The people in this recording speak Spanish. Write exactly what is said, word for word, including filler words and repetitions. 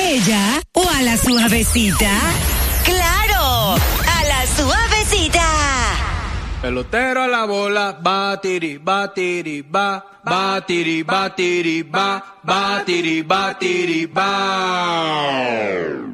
bella o a la suavecita? ¡Claro! ¡A la suavecita! Pelotero a la bola, batiri, batiri, ba, batiri, batiri, ba, batiri, batiri, ba.